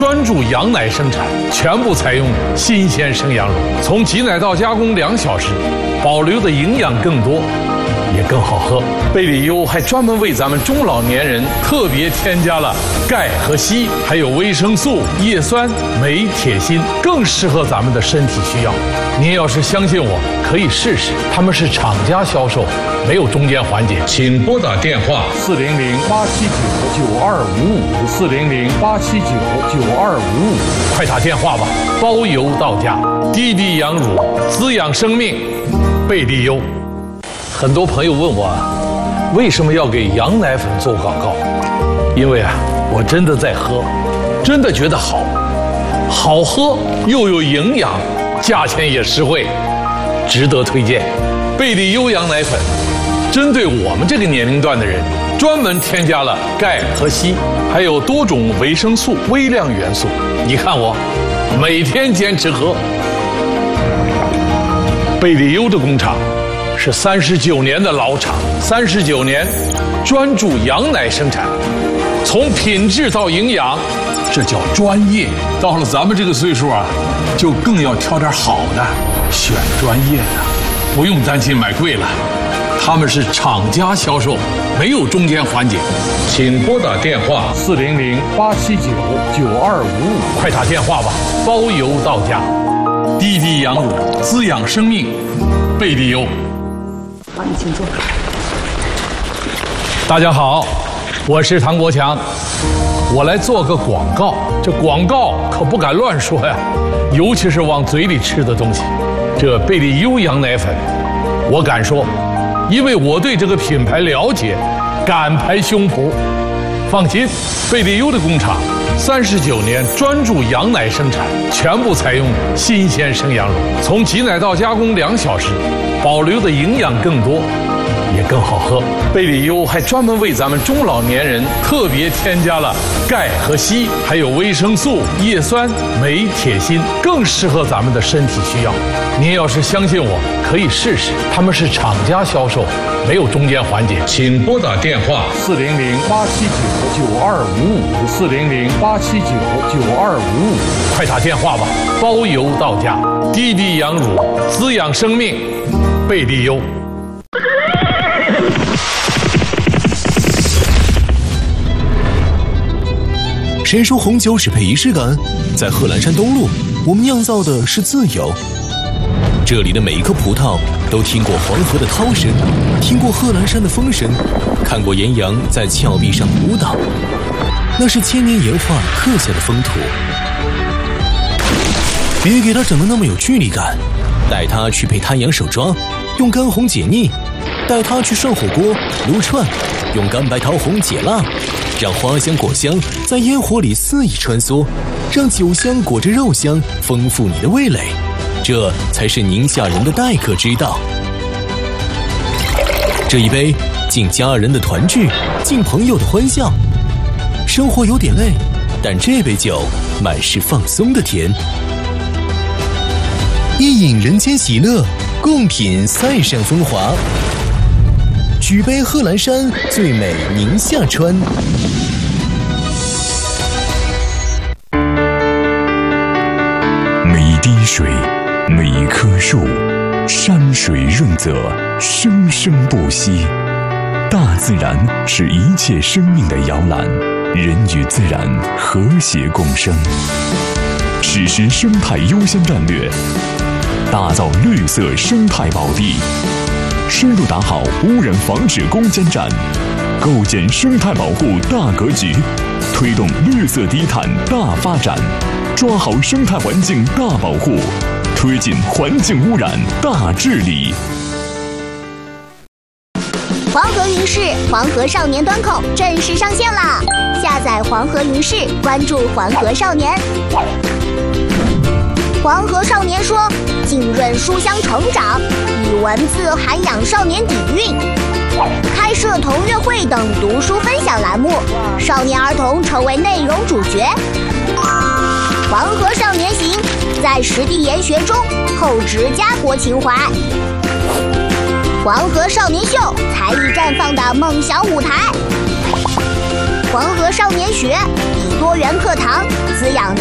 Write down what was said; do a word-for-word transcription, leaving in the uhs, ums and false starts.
专注羊奶生产，全部采用新鲜生羊乳，从挤奶到加工两小时，保留的营养更多，也更好喝。贝里优还专门为咱们中老年人特别添加了钙和硒，还有维生素、叶酸、镁、铁、锌，更适合咱们的身体需要。您要是相信我，可以试试。他们是厂家销售，没有中间环节。请拨打电话四零零八七九九二五五四零零八七九九二五五，快打电话吧，包邮到家。滴滴羊乳，滋养生命，贝利优。很多朋友问我，为什么要给羊奶粉做广告？因为啊，我真的在喝，真的觉得好，好喝又有营养，价钱也实惠，值得推荐。贝利优羊奶粉针对我们这个年龄段的人，专门添加了钙和硒，还有多种维生素、微量元素。你看我每天坚持喝。贝利优的工厂是三十九年的老厂，三十九年专注羊奶生产，从品质到营养，这叫专业。到了咱们这个岁数啊，就更要挑点好的，选专业的，不用担心买贵了。他们是厂家销售，没有中间环节。请拨打电话四零零八七九九二五五，快打电话吧，包邮到家。滴滴羊乳，滋养生命，贝利优。 好，你请坐。 大家好，我是唐国强，我来做个广告。这广告可不敢乱说呀，尤其是往嘴里吃的东西。这贝利优羊奶粉，我敢说，因为我对这个品牌了解，敢拍胸脯。放心，贝利优的工厂三十九年专注羊奶生产，全部采用新鲜生羊乳，从挤奶到加工两小时，保留的营养更多，也更好喝。贝利优还专门为咱们中老年人特别添加了钙和硒，还有维生素、叶酸、镁、铁、锌，更适合咱们的身体需要。您要是相信我，可以试试。他们是厂家销售，没有中间环节。请拨打电话四零零八七九九二五五四零零八七九九二五五，快打电话吧，包邮到家。滴滴羊乳，滋养生命，贝利优。 谁说红酒只配仪式感？在贺兰山东路，我们酿造的是自由。这里的每一颗葡萄都听过黄河的涛声，听过贺兰山的风声，看过岩羊在峭壁上舞蹈，那是千年岩画刻下的风土。别给它整得那么有距离感，带它去配滩羊手抓，用干红解腻；带它去涮火锅、撸串，用干白桃红解辣。让花香果香在烟火里肆意穿梭，让酒香裹着肉香丰富你的味蕾，这才是宁夏人的待客之道。这一杯敬家人的团聚，敬朋友的欢笑。生活有点累，但这杯酒满是放松的甜。一饮人间喜乐，共品塞上风华。举杯贺兰山，最美宁夏川。 每一滴水，每一棵树，山水润泽，生生不息。大自然是一切生命的摇篮，人与自然和谐共生。实施生态优先战略，打造绿色生态宝地。深入打好污染防治攻坚战，构建生态保护大格局，推动绿色低碳大发展，抓好生态环境大保护，推进环境污染大治理。 黄河云视黄河少年端口正式上线啦！下载黄河云视，关注黄河少年。黄河少年说，浸润书香成长，以文字涵养少年底蕴，开设同乐会等读书分享栏目，少年儿童成为内容主角。黄河少年行，在实地研学中厚植家国情怀。黄河少年秀，才艺绽放的梦想舞台。 黄河少年学以多元课堂滋养